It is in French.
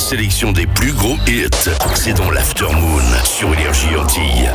sélection des plus gros hits. C'est dans l'Aftermoon sur Énergie Antilles.